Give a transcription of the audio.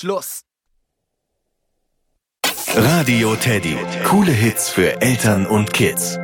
Schluss. Radio Teddy. Coole Hits für Eltern und Kids.